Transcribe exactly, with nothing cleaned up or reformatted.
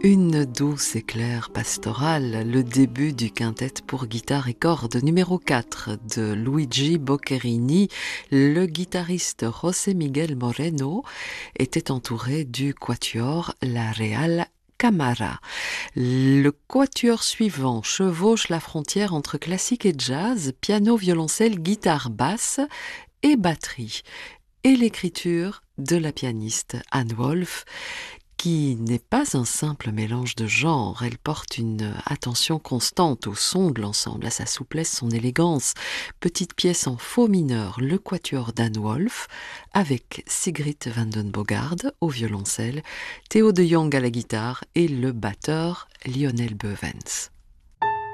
Une douce et claire pastorale, le début du quintet pour guitare et cordes numéro quatre de Luigi Boccherini. Le guitariste José Miguel Moreno était entouré du quatuor La Real Camara. Le quatuor suivant chevauche la frontière entre classique et jazz, piano, violoncelle, guitare basse et batterie. Et l'écriture de la pianiste Anne Wolf, qui n'est pas un simple mélange de genres. Elle porte une attention constante au son de l'ensemble, à sa souplesse, son élégance. Petite pièce en faux mineur, le quatuor d'Anne Wolf, avec Sigrid van den Bogaard au violoncelle, Theo de Jong à la guitare et le batteur Lionel Beuvens.